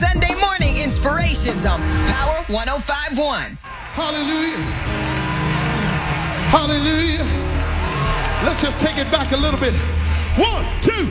Sunday morning inspirations on Power 105.1. Hallelujah. Hallelujah. Let's just take it back a little bit. 1, 2,